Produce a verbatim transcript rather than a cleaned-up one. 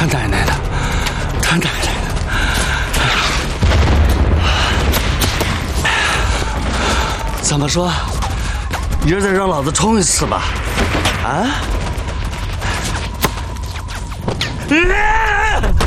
奶奶的，他奶奶的！怎么说？一儿再让老子冲一次吧？啊？啊